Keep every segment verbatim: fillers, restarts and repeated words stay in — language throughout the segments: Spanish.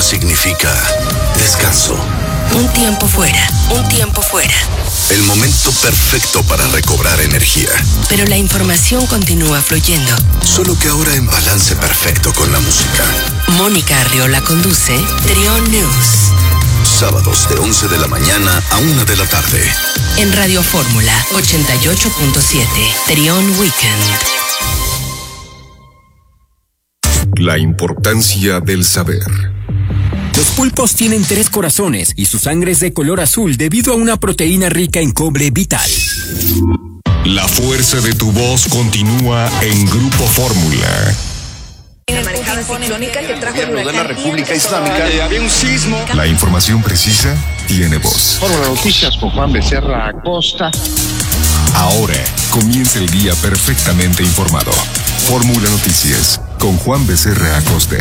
significa descanso. Un tiempo fuera, un tiempo fuera. El momento perfecto para recobrar energía. Pero la información continúa fluyendo. Solo que ahora en balance perfecto con la música. Mónica Arriola conduce Trión News. Sábados de once de la mañana a una de la tarde. En Radio Fórmula ochenta y ocho punto siete. Trión Weekend. La importancia del saber. Los pulpos tienen tres corazones y su sangre es de color azul debido a una proteína rica en cobre vital. La fuerza de tu voz continúa en Grupo Fórmula. La marejada ciclónica que trajo el de la República Islámica. Eh, había un sismo. La información precisa tiene voz. Fórmula Noticias con Juan Becerra Acosta. Ahora comienza el día perfectamente informado. Fórmula Noticias con Juan Becerra Acosta.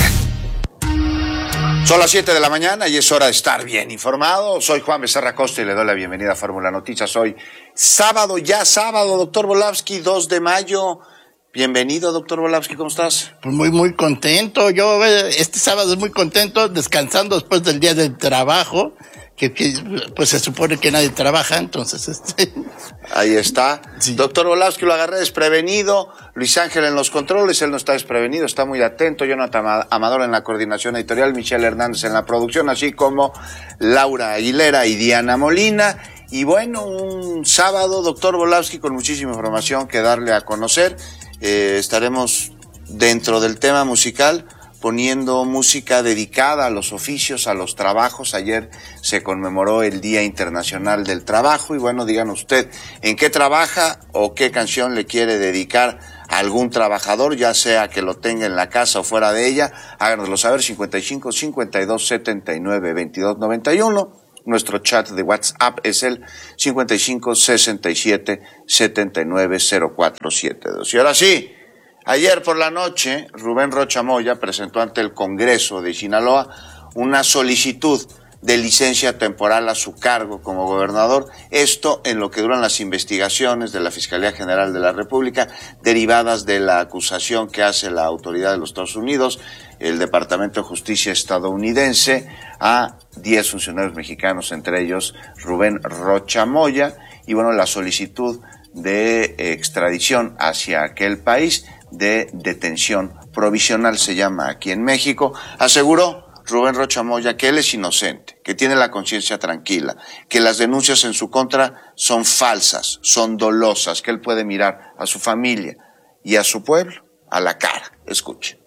Son las siete de la mañana y es hora de estar bien informado. Soy Juan Becerra Acosta y le doy la bienvenida a Fórmula Noticias. Hoy, sábado, ya sábado, doctor Volavsky, dos de mayo. Bienvenido, doctor Volavsky, ¿cómo estás? Pues muy, muy contento. Yo este sábado es muy contento, descansando después del día del trabajo, que, que pues se supone que nadie trabaja, entonces este... Ahí está. Sí. Doctor Volavsky, lo agarré desprevenido. Luis Ángel en los controles, él no está desprevenido, está muy atento. Jonathan Amador en la coordinación editorial, Michelle Hernández en la producción, así como Laura Aguilera y Diana Molina. Y bueno, un sábado, doctor Volavsky, con muchísima información que darle a conocer. Eh, estaremos dentro del tema musical poniendo música dedicada a los oficios, a los trabajos. Ayer se conmemoró el Día Internacional del Trabajo y bueno, digan usted en qué trabaja o qué canción le quiere dedicar a algún trabajador, ya sea que lo tenga en la casa o fuera de ella. Háganoslo saber, cincuenta y cinco, cincuenta y dos, setenta y nueve, veintidós, noventa y uno. Nuestro chat de WhatsApp es el cincuenta y cinco, sesenta y siete, setenta y nueve, cero cuatro setenta y dos. Y ahora sí, ayer por la noche, Rubén Rocha Moya presentó ante el Congreso de Sinaloa una solicitud de licencia temporal a su cargo como gobernador, esto en lo que duran las investigaciones de la Fiscalía General de la República derivadas de la acusación que hace la autoridad de los Estados Unidos, el Departamento de Justicia estadounidense, a diez funcionarios mexicanos, entre ellos Rubén Rocha Moya, y bueno, la solicitud de extradición hacia aquel país, de detención provisional se llama aquí en México. Aseguró Rubén Rocha Moya que él es inocente, que tiene la conciencia tranquila, que las denuncias en su contra son falsas, son dolosas, que él puede mirar a su familia y a su pueblo a la cara. Escuche.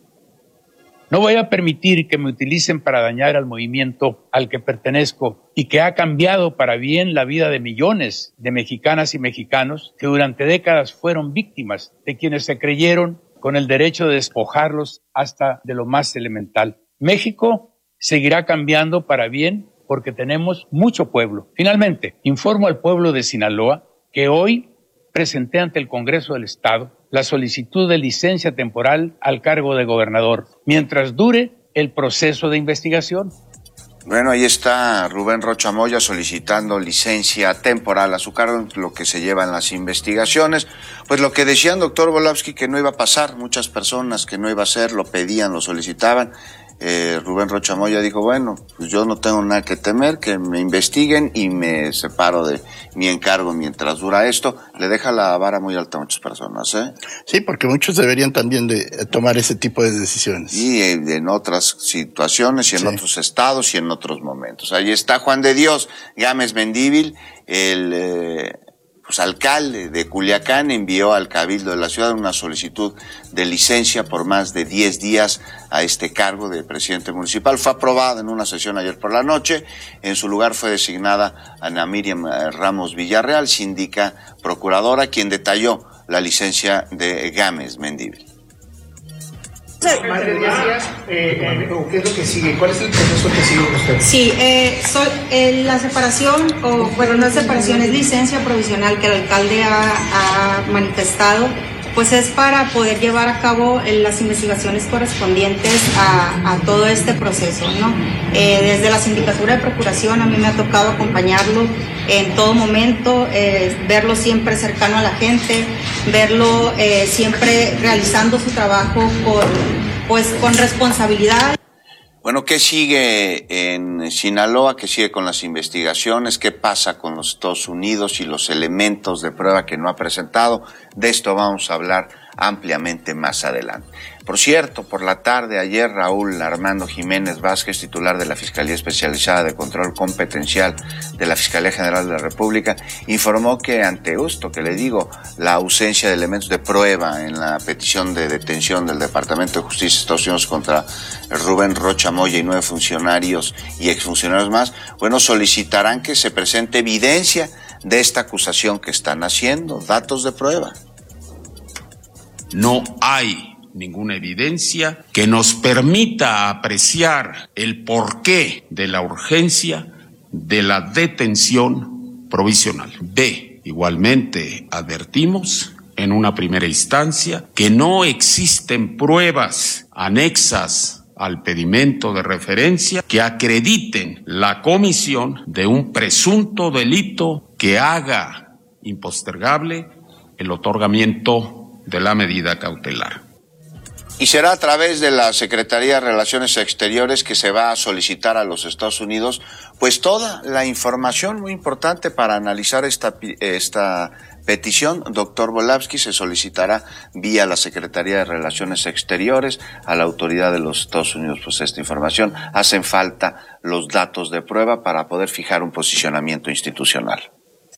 No voy a permitir que me utilicen para dañar al movimiento al que pertenezco y que ha cambiado para bien la vida de millones de mexicanas y mexicanos que durante décadas fueron víctimas de quienes se creyeron con el derecho de despojarlos hasta de lo más elemental. México seguirá cambiando para bien porque tenemos mucho pueblo. Finalmente, informo al pueblo de Sinaloa que hoy presenté ante el Congreso del Estado la solicitud de licencia temporal al cargo de gobernador, mientras dure el proceso de investigación. Bueno, ahí está Rubén Rocha Moya solicitando licencia temporal a su cargo, lo que se lleva en las investigaciones. Pues lo que decían, doctor Volavsky, que no iba a pasar, muchas personas que no iba a ser, lo pedían, lo solicitaban. Eh, Rubén Rocha Moya dijo, bueno, pues yo no tengo nada que temer, que me investiguen y me separo de mi encargo mientras dura esto. Le deja la vara muy alta a muchas personas, ¿eh? Sí, porque muchos deberían también de tomar ese tipo de decisiones. Y en otras situaciones y en sí. otros estados y en otros momentos. Ahí está Juan de Dios Gámez Mendívil, el eh, pues, alcalde de Culiacán, envió al Cabildo de la ciudad una solicitud de licencia por más de diez días a este cargo de presidente municipal. Fue aprobada en una sesión ayer por la noche. En su lugar fue designada Ana Miriam Ramos Villarreal, síndica procuradora, quien detalló la licencia de Gámez Mendívil. Más de diez días, eh, eh, ¿qué es lo que sigue? ¿Cuál es el proceso que sigue usted? Sí, eh, soy, eh, la separación, o bueno, no separación, es licencia provisional que el alcalde ha, ha manifestado, pues es para poder llevar a cabo eh, las investigaciones correspondientes a, a todo este proceso, ¿no? Eh, desde la sindicatura de procuración a mí me ha tocado acompañarlo en todo momento, eh, verlo siempre cercano a la gente, verlo eh, siempre realizando su trabajo con, pues, con responsabilidad. Bueno, ¿qué sigue en Sinaloa? ¿Qué sigue con las investigaciones? ¿Qué pasa con los Estados Unidos y los elementos de prueba que no ha presentado? De esto vamos a hablar ampliamente más adelante. Por cierto, por la tarde ayer Raúl Armando Jiménez Vázquez, titular de la Fiscalía Especializada de Control Competencial de la Fiscalía General de la República, informó que ante esto que le digo, la ausencia de elementos de prueba en la petición de detención del Departamento de Justicia de Estados Unidos contra Rubén Rocha Moya y nueve funcionarios y exfuncionarios más, bueno, solicitarán que se presente evidencia de esta acusación que están haciendo, datos de prueba. No hay ninguna evidencia que nos permita apreciar el porqué de la urgencia de la detención provisional. B. Igualmente advertimos en una primera instancia que no existen pruebas anexas al pedimento de referencia que acrediten la comisión de un presunto delito que haga impostergable el otorgamiento de la medida cautelar. Y será a través de la Secretaría de Relaciones Exteriores que se va a solicitar a los Estados Unidos pues toda la información muy importante para analizar esta, esta petición. Doctor Volabsky, se solicitará vía la Secretaría de Relaciones Exteriores a la autoridad de los Estados Unidos pues esta información. Hacen falta los datos de prueba para poder fijar un posicionamiento institucional.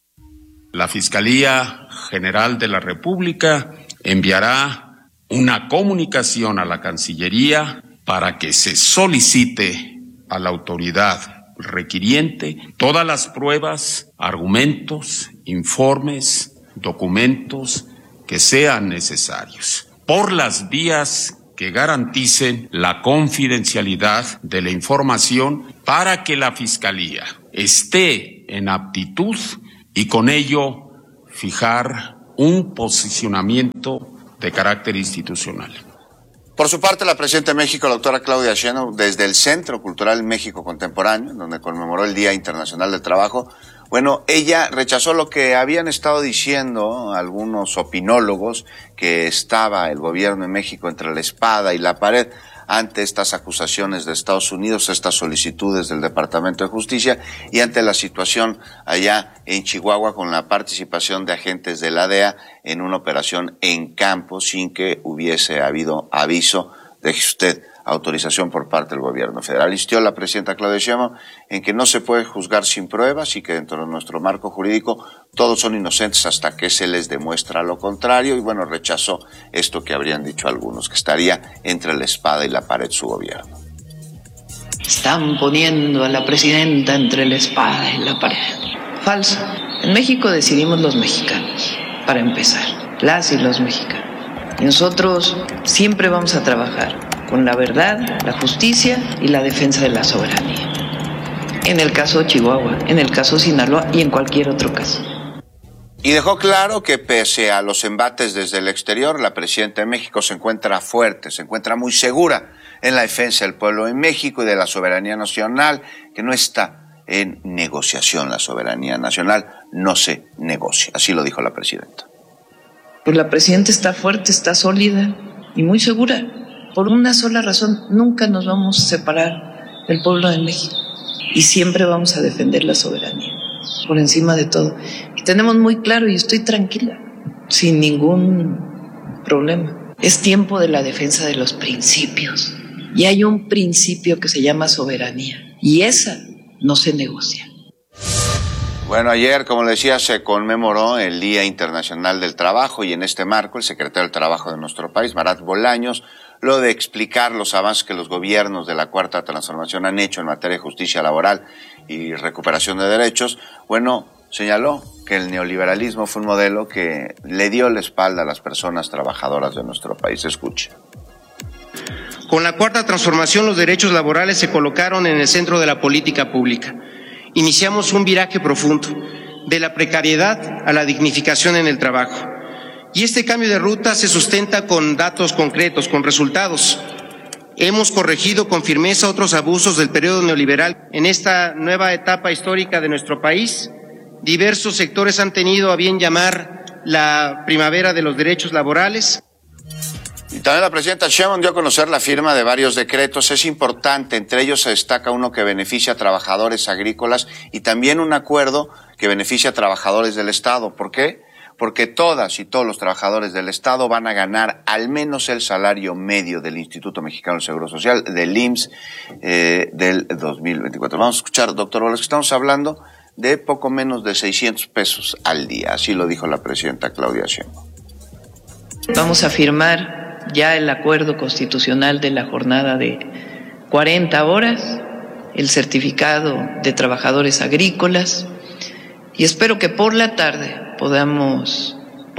La Fiscalía General de la República enviará una comunicación a la Cancillería para que se solicite a la autoridad requiriente todas las pruebas, argumentos, informes, documentos que sean necesarios, por las vías que garanticen la confidencialidad de la información para que la Fiscalía esté en aptitud y con ello fijar un posicionamiento de carácter institucional. Por su parte, la presidenta de México, la doctora Claudia Sheinbaum, desde el Centro Cultural México Contemporáneo, donde conmemoró el Día Internacional del Trabajo, bueno, ella rechazó lo que habían estado diciendo algunos opinólogos, que estaba el gobierno de México entre la espada y la pared ante estas acusaciones de Estados Unidos, estas solicitudes del Departamento de Justicia y ante la situación allá en Chihuahua con la participación de agentes de la D E A en una operación en campo sin que hubiese habido aviso, deje usted, autorización por parte del gobierno federal. Insistió la presidenta Claudia Sheinbaum en que no se puede juzgar sin pruebas y que dentro de nuestro marco jurídico todos son inocentes hasta que se les demuestra lo contrario y bueno, rechazó esto que habrían dicho algunos, que estaría entre la espada y la pared su gobierno. Están poniendo a la presidenta entre la espada y la pared. Falso. En México decidimos los mexicanos, para empezar, las y los mexicanos. Y nosotros siempre vamos a trabajar con la verdad, la justicia y la defensa de la soberanía. En el caso de Chihuahua, en el caso de Sinaloa y en cualquier otro caso. Y dejó claro que pese a los embates desde el exterior, la presidenta de México se encuentra fuerte, se encuentra muy segura en la defensa del pueblo de México y de la soberanía nacional, que no está en negociación. La soberanía nacional no se negocia, así lo dijo la presidenta. Pues la presidenta está fuerte, está sólida y muy segura. Por una sola razón, nunca nos vamos a separar del pueblo de México y siempre vamos a defender la soberanía por encima de todo. Y tenemos muy claro, y estoy tranquila, sin ningún problema. Es tiempo de la defensa de los principios. Y hay un principio que se llama soberanía, y esa no se negocia. Bueno, ayer, como le decía, se conmemoró el Día Internacional del Trabajo y en este marco el secretario del Trabajo de nuestro país, Marat Bolaños, lo de explicar los avances que los gobiernos de la Cuarta Transformación han hecho en materia de justicia laboral y recuperación de derechos, bueno, señaló que el neoliberalismo fue un modelo que le dio la espalda a las personas trabajadoras de nuestro país. Escuche. Con la Cuarta Transformación, los derechos laborales se colocaron en el centro de la política pública. Iniciamos un viraje profundo, de la precariedad a la dignificación en el trabajo. Y este cambio de ruta se sustenta con datos concretos, con resultados. Hemos corregido con firmeza otros abusos del periodo neoliberal. En esta nueva etapa histórica de nuestro país, diversos sectores han tenido a bien llamar la primavera de los derechos laborales. Y también la presidenta Sheinbaum dio a conocer la firma de varios decretos. Es importante, entre ellos se destaca uno que beneficia a trabajadores agrícolas y también un acuerdo que beneficia a trabajadores del Estado. ¿Por qué? Porque todas y todos los trabajadores del Estado van a ganar al menos el salario medio del Instituto Mexicano del Seguro Social, del I M S S, eh, del dos mil veinticuatro. Vamos a escuchar, doctor Bolas, que estamos hablando de poco menos de seiscientos pesos al día. Así lo dijo la presidenta Claudia Sheinbaum. Vamos a firmar ya el acuerdo constitucional de la jornada de cuarenta horas, el certificado de trabajadores agrícolas, y espero que por la tarde podamos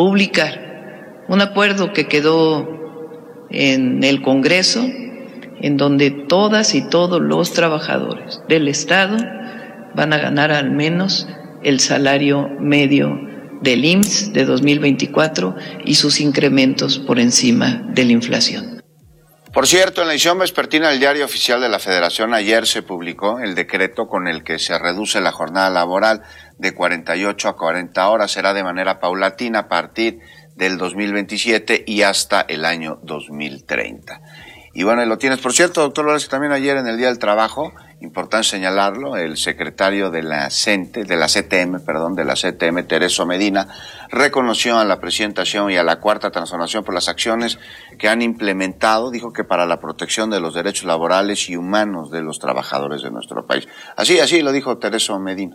publicar un acuerdo que quedó en el Congreso, en donde todas y todos los trabajadores del Estado van a ganar al menos el salario medio del I M S S de dos mil veinticuatro y sus incrementos por encima de la inflación. Por cierto, en la edición vespertina del Diario Oficial de la Federación ayer se publicó el decreto con el que se reduce la jornada laboral de cuarenta y ocho a cuarenta horas. Será de manera paulatina a partir del dos mil veintisiete y hasta el año dos mil treinta. Y bueno, y lo tienes. Por cierto, doctor López, también ayer en el Día del Trabajo, importante señalarlo, el secretario de la CENTE, de la C T M, perdón, de la C T M, Tereso Medina, reconoció a la presidenta Sheinbaum y a la Cuarta Transformación por las acciones que han implementado, dijo que para la protección de los derechos laborales y humanos de los trabajadores de nuestro país. Así, así lo dijo Tereso Medina.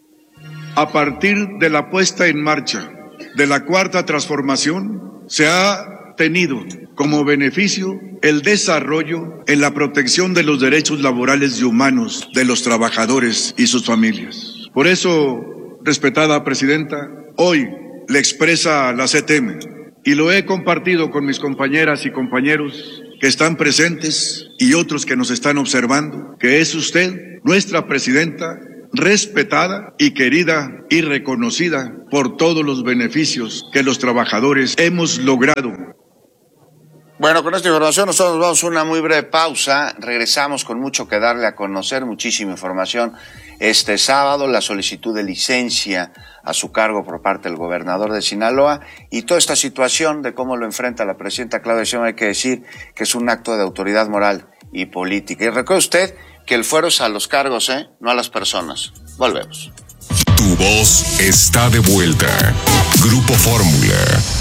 A partir de la puesta en marcha de la Cuarta Transformación, se ha tenido como beneficio el desarrollo en la protección de los derechos laborales y humanos de los trabajadores y sus familias. Por eso, respetada presidenta, hoy le expresa la C T M y lo he compartido con mis compañeras y compañeros que están presentes y otros que nos están observando, que es usted, nuestra presidenta, respetada y querida y reconocida por todos los beneficios que los trabajadores hemos logrado. Bueno, con esta información nosotros vamos a una muy breve pausa. Regresamos con mucho que darle a conocer, muchísima información. Este sábado, la solicitud de licencia a su cargo por parte del gobernador de Sinaloa y toda esta situación de cómo lo enfrenta la presidenta Claudia Sheinbaum, hay que decir que es un acto de autoridad moral y política. Y recuerde usted que el fuero es a los cargos, ¿eh? No a las personas. Volvemos. Tu voz está de vuelta. Grupo Fórmula.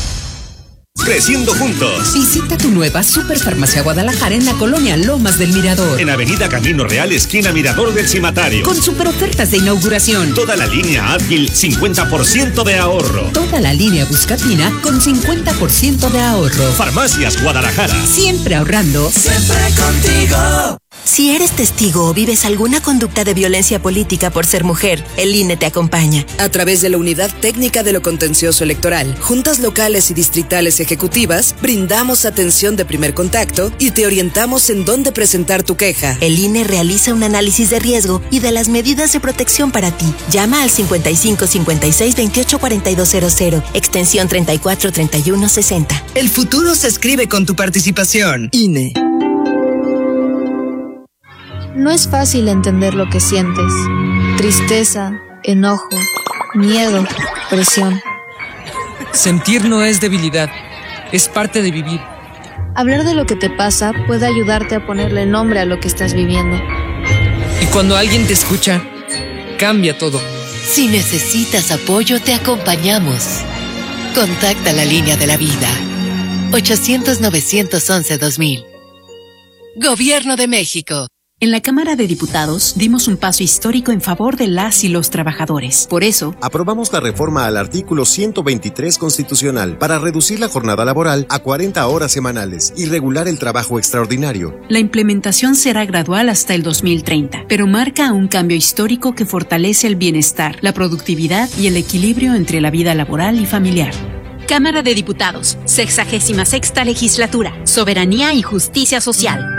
Creciendo juntos. Visita tu nueva Superfarmacia Guadalajara en la colonia Lomas del Mirador. En Avenida Camino Real, esquina Mirador del Cimatario. Con super ofertas de inauguración. Toda la línea Advil, cincuenta por ciento de ahorro. Toda la línea Buscatina con cincuenta por ciento de ahorro. Farmacias Guadalajara. Siempre ahorrando. Siempre contigo. Si eres testigo o vives alguna conducta de violencia política por ser mujer, el I N E te acompaña. A través de la Unidad Técnica de lo Contencioso Electoral, juntas locales y distritales ejecutivas, brindamos atención de primer contacto y te orientamos en dónde presentar tu queja. El I N E realiza un análisis de riesgo y de las medidas de protección para ti. Llama al cincuenta y cinco cincuenta y seis veintiocho cuarenta y dos cero cero, extensión treinta y cuatro treinta y uno sesenta. El futuro se escribe con tu participación. I N E. No es fácil entender lo que sientes. Tristeza, enojo, miedo, presión. Sentir no es debilidad, es parte de vivir. Hablar de lo que te pasa puede ayudarte a ponerle nombre a lo que estás viviendo. Y cuando alguien te escucha, cambia todo. Si necesitas apoyo, te acompañamos. Contacta la línea de la vida. ochocientos novecientos once dos mil. Gobierno de México. En la Cámara de Diputados dimos un paso histórico en favor de las y los trabajadores. Por eso, aprobamos la reforma al artículo ciento veintitrés constitucional para reducir la jornada laboral a cuarenta horas semanales y regular el trabajo extraordinario. La implementación será gradual hasta el dos mil treinta, pero marca un cambio histórico que fortalece el bienestar, la productividad y el equilibrio entre la vida laboral y familiar. Cámara de Diputados, sexagésima sexta legislatura, soberanía y justicia social.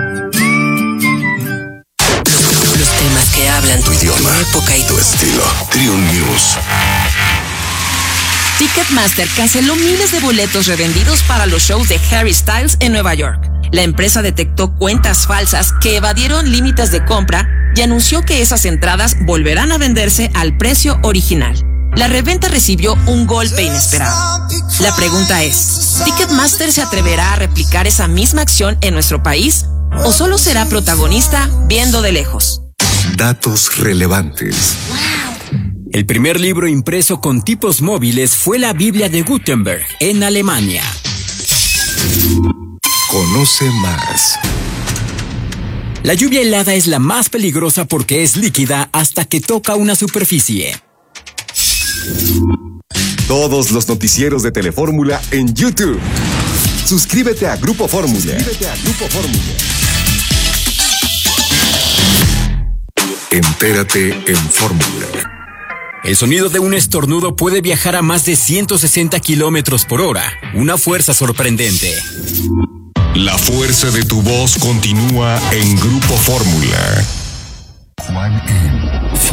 Que hablan tu idioma, tu época y tu estilo. Triun News. Ticketmaster canceló miles de boletos revendidos para los shows de Harry Styles en Nueva York. La empresa detectó cuentas falsas que evadieron límites de compra y anunció que esas entradas volverán a venderse al precio original. la reventa recibió un golpe inesperado. La pregunta es, ¿Ticketmaster se atreverá a replicar esa misma acción en nuestro país? ¿O solo será protagonista viendo de lejos? Datos relevantes. El primer libro impreso con tipos móviles fue la Biblia de Gutenberg, en Alemania. Conoce más. La lluvia helada es la más peligrosa porque es líquida hasta que toca una superficie. Todos los noticieros de Telefórmula en YouTube. Suscríbete a Grupo Fórmula. Suscríbete a Grupo Fórmula. Entérate en Fórmula. El sonido de un estornudo puede viajar a más de ciento sesenta kilómetros por hora. Una fuerza sorprendente. La fuerza de tu voz continúa en Grupo Fórmula. Juan M.